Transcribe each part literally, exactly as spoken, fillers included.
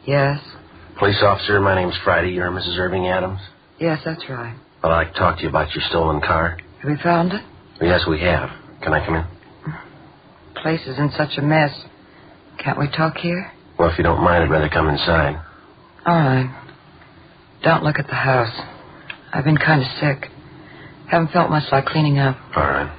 Yes? Police officer, my name's Friday. You're Missus Irving Adams? Yes, that's right. Well, I'd like to talk to you about your stolen car. Have we found it? Yes, we have. Can I come in? The place is in such a mess. Can't we talk here? Well, if you don't mind, I'd rather come inside. All right. Don't look at the house. I've been kind of sick. Haven't felt much like cleaning up. All right.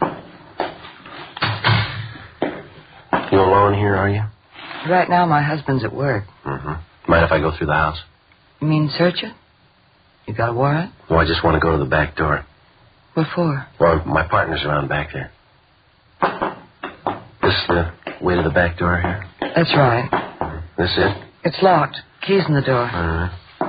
You alone here, are you? Right now, my husband's at work. Mm-hmm. Mind if I go through the house? You mean search it? You got a warrant? Well, I just want to go to the back door. What for? Well, my partner's around back there. This the way to the back door here? That's right. This it? It's locked. Keys in the door. All right.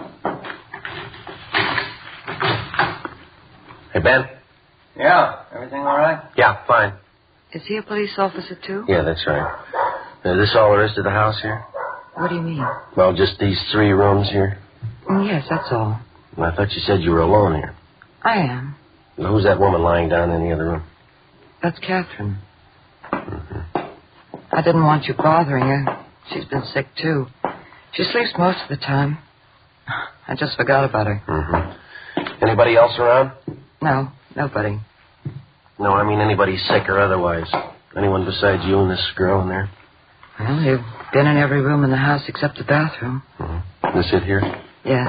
Hey, Ben? Yeah, everything all right? Yeah, fine. Is he a police officer, too? Yeah, that's right. Is this all there is to the house here? What do you mean? Well, just these three rooms here. Yes, that's all. Well, I thought you said you were alone here. I am. Well, who's that woman lying down in the other room? That's Catherine. Mm-hmm. I didn't want you bothering her. She's been sick, too. She sleeps most of the time. I just forgot about her. Mm-hmm. Anybody else around? No, nobody. No, I mean anybody sick or otherwise. Anyone besides you and this girl in there? Well, you've been in every room in the house except the bathroom. Mm-hmm. This it here? Yes.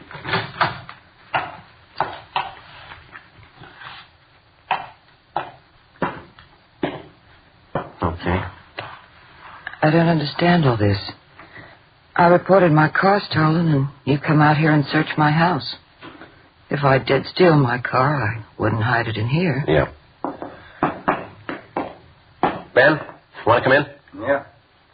Okay. I don't understand all this. I reported my car stolen, and you come out here and search my house. If I did steal my car, I wouldn't hide it in here. Yeah. Ben, want to come in? Yeah.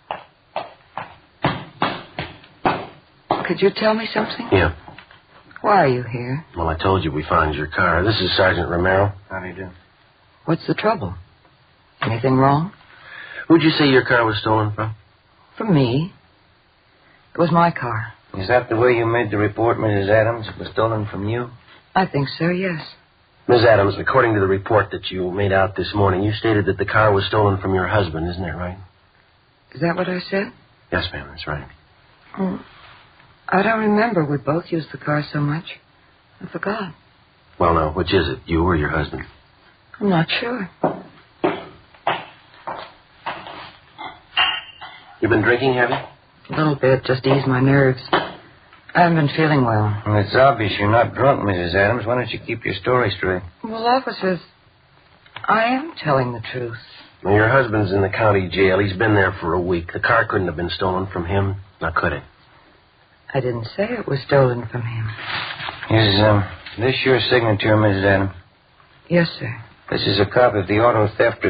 Could you tell me something? Yeah. Why are you here? Well, I told you we found your car. This is Sergeant Romero. How do you do? What's the trouble? Anything wrong? Who'd you say your car was stolen from? From me. It was my car. Is that the way you made the report, Missus Adams? It was stolen from you? I think so, yes. Miss Adams, according to the report that you made out this morning, you stated that the car was stolen from your husband, isn't that right? Is that what I said? Yes, ma'am, that's right. Oh, I don't remember. We both used the car so much. I forgot. Well, now, which is it, you or your husband? I'm not sure. You've been drinking, have you? A little bit, just to ease my nerves. I haven't been feeling well. Well, it's obvious you're not drunk, Missus Adams. Why don't you keep your story straight? Well, officers, I am telling the truth. Well, your husband's in the county jail. He's been there for a week. The car couldn't have been stolen from him. Now, could it? I didn't say it was stolen from him. Is um, this your signature, Missus Adams? Yes, sir. This is a copy of the auto theft